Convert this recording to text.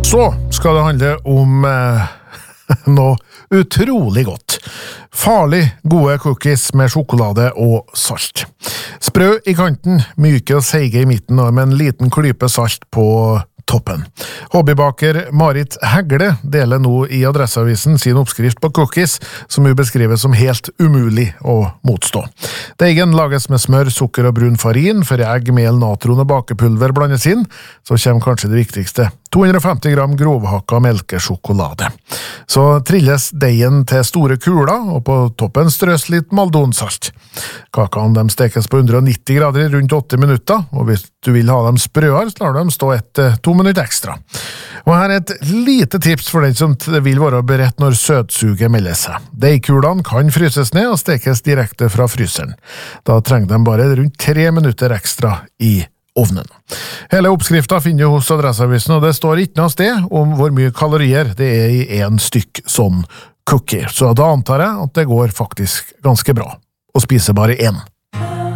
Så skal det handle om noe utrolig godt. Farlig gode cookies med sjokolade og salt. Sprø i kanten, myke og seige i midten og med en liten klype salt på toppen. Hobbybaker Marit Hegle deler nå i Adresseavisen sin oppskrift på cookies, som hun beskriver som helt umulig å motstå. Deigen lages med smør, sukker og brun farin, før egg, mel, natron og bakepulver blandes inn, så kommer kanskje det viktigste. 250 gram grovhakka melkesjokolade. Så trilles deigen til store kuler, og på toppen strøs litt maldonsalt. Kakene de stekes på 190 grader i rundt 8 minutter, og hvis du vil ha dem sprøere, så lar de stå 2 minutter ekstra. Og her er et lite tips for den som vil være beredt når søtsuget melder seg. Deigkulene kan fryses ned og stekes direkte fra fryseren. Da trenger de bare rundt 3 minutter ekstra i ovnen. Hele oppskriften finner du hos Adresseavisen, og det står ikke noe sted om hvor mye kalorier det er i en stykk sånn cookie. Så da antar jeg at det går faktisk ganske bra å spise bare en.